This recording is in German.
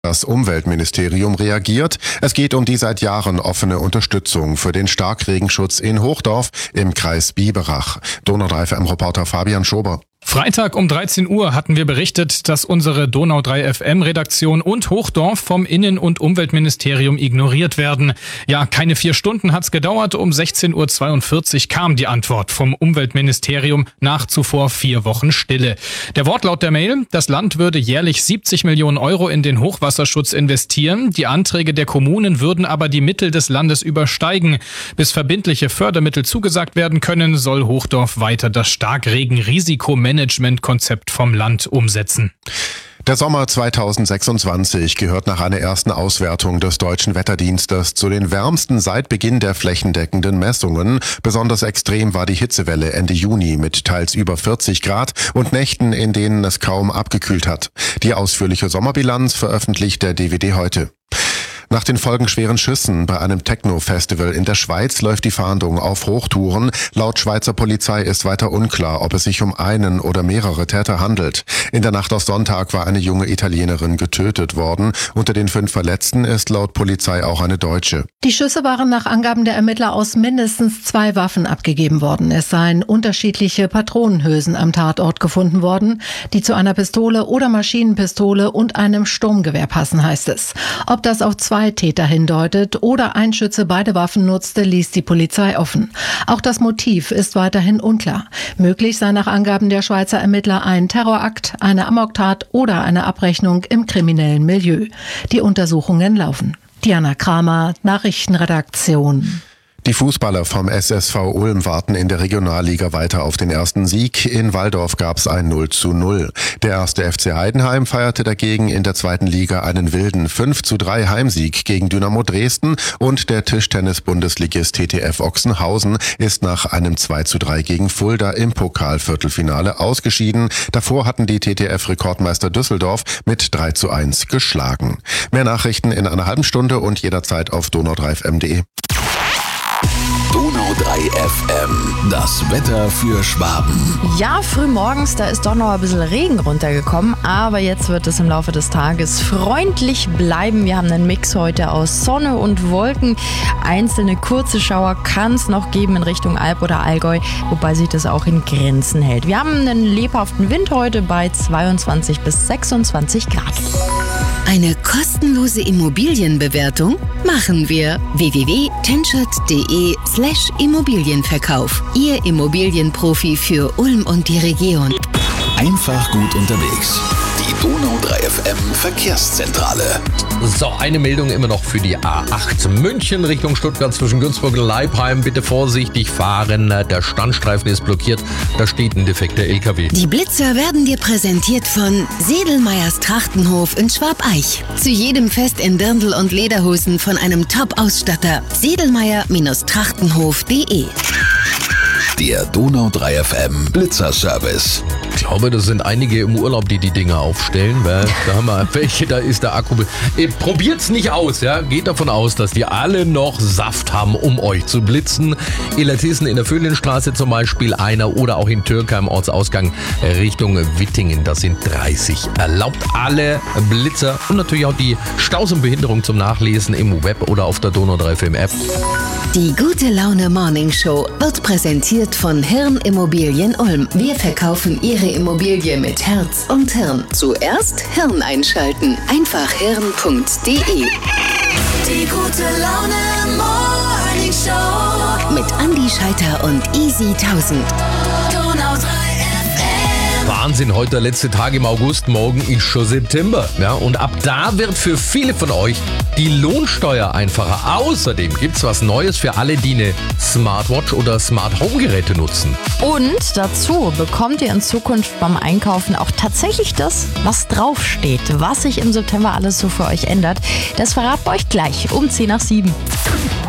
Das Umweltministerium reagiert. Es geht um die seit Jahren offene Unterstützung für den Starkregenschutz in Hochdorf im Kreis Biberach. Donau 3 FM-Reporter Fabian Schober. Freitag um 13 Uhr hatten wir berichtet, dass unsere Donau 3 FM-Redaktion und Hochdorf vom Innen- und Umweltministerium ignoriert werden. Ja, keine 4 Stunden hat's gedauert. Um 16:42 Uhr kam die Antwort vom Umweltministerium nach zuvor 4 Wochen Stille. Der Wortlaut der Mail: Das Land würde jährlich 70 Millionen Euro in den Hochwasserschutz investieren. Die Anträge der Kommunen würden aber die Mittel des Landes übersteigen. Bis verbindliche Fördermittel zugesagt werden können, soll Hochdorf weiter das Starkregen-Risikomanagementkonzept vom Land umsetzen. Der Sommer 2026 gehört nach einer ersten Auswertung des Deutschen Wetterdienstes zu den wärmsten seit Beginn der flächendeckenden Messungen. Besonders extrem war die Hitzewelle Ende Juni mit teils über 40 Grad und Nächten, in denen es kaum abgekühlt hat. Die ausführliche Sommerbilanz veröffentlicht der DWD heute. Nach den folgenschweren Schüssen bei einem Techno-Festival in der Schweiz läuft die Fahndung auf Hochtouren. Laut Schweizer Polizei ist weiter unklar, ob es sich um einen oder mehrere Täter handelt. In der Nacht auf Sonntag war eine junge Italienerin getötet worden. Unter den 5 Verletzten ist laut Polizei auch eine Deutsche. Die Schüsse waren nach Angaben der Ermittler aus mindestens 2 Waffen abgegeben worden. Es seien unterschiedliche Patronenhülsen am Tatort gefunden worden, die zu einer Pistole oder Maschinenpistole und einem Sturmgewehr passen, heißt es. Ob das auf 2 Täter hindeutet oder ein Schütze beide Waffen nutzte, ließ die Polizei offen. Auch das Motiv ist weiterhin unklar. Möglich sei nach Angaben der Schweizer Ermittler ein Terrorakt, eine Amoktat oder eine Abrechnung im kriminellen Milieu. Die Untersuchungen laufen. Diana Kramer, Nachrichtenredaktion. Die Fußballer vom SSV Ulm warten in der Regionalliga weiter auf den ersten Sieg. In Walldorf gab's ein 0:0. Der erste FC Heidenheim feierte dagegen in der zweiten Liga einen wilden 5:3 Heimsieg gegen Dynamo Dresden und der Tischtennis-Bundesligist TTF Ochsenhausen ist nach einem 2:3 gegen Fulda im Pokalviertelfinale ausgeschieden. Davor hatten die TTF-Rekordmeister Düsseldorf mit 3:1 geschlagen. Mehr Nachrichten in einer halben Stunde und jederzeit auf donau3fm.de. Donau 3 FM, das Wetter für Schwaben. Ja, früh morgens, da ist doch noch ein bisschen Regen runtergekommen, aber jetzt wird es im Laufe des Tages freundlich bleiben. Wir haben einen Mix heute aus Sonne und Wolken. Einzelne kurze Schauer kann es noch geben in Richtung Alb oder Allgäu, wobei sich das auch in Grenzen hält. Wir haben einen lebhaften Wind heute bei 22 bis 26 Grad. Eine kostenlose Immobilienbewertung machen wir. www.tenschert.de/Immobilienverkauf. Ihr Immobilienprofi für Ulm und die Region. Einfach gut unterwegs. Die Donau 3 FM Verkehrszentrale. So, eine Meldung immer noch für die A8 München Richtung Stuttgart zwischen Günzburg und Leipheim. Bitte vorsichtig fahren, der Standstreifen ist blockiert, da steht ein defekter LKW. Die Blitzer werden dir präsentiert von Sedelmeyers Trachtenhof in Schwabeich. Zu jedem Fest in Dirndl und Lederhosen von einem Top-Ausstatter. Sedelmeyer-Trachtenhof.de. Der Donau 3 FM Blitzerservice. Ich glaube, das sind einige im Urlaub, die Dinger aufstellen, weil da haben wir welche, da ist der Akku. Probiert's nicht aus, ja. Geht davon aus, dass die alle noch Saft haben, um euch zu blitzen. Illertissen in der Föhlenstraße zum Beispiel einer oder auch in Türkheim Ortsausgang Richtung Wittingen. Das sind 30 erlaubt. Alle Blitzer und natürlich auch die Staus und Behinderung zum Nachlesen im Web oder auf der Donau 3 FM App. Die Gute Laune Morning Show wird präsentiert von Hirn Immobilien Ulm. Wir verkaufen Ihre Immobilie mit Herz und Hirn. Zuerst Hirn einschalten. Einfach hirn.de. Die Gute Laune Morning Show mit Andi Scheiter und Easy 1000. Donau 3 FM. Wahnsinn, heute der letzte Tag im August, morgen ist schon September. Ja, und ab da wird für viele von euch die Lohnsteuer einfacher. Außerdem gibt's was Neues für alle, die eine Smartwatch oder Smart Home Geräte nutzen. Und dazu bekommt ihr in Zukunft beim Einkaufen auch tatsächlich das, was draufsteht. Was sich im September alles so für euch ändert, das verraten wir euch gleich um 6:50.